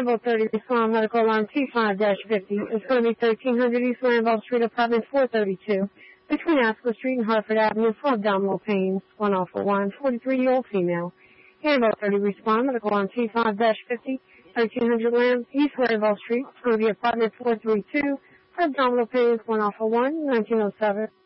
Hannibal 30, respond medical alarm T5-50. It's going to be 1300 East Randolph Street, apartment 432, between Ascot Street and Hartford Avenue for abdominal pains. 1 off for 1, 43-year-old female. Hannibal 30, respond medical alarm T5-50, 1300 Lamb East Randolph Street. It's going to be apartment 432 for abdominal pains. 1 off for 1, 1907.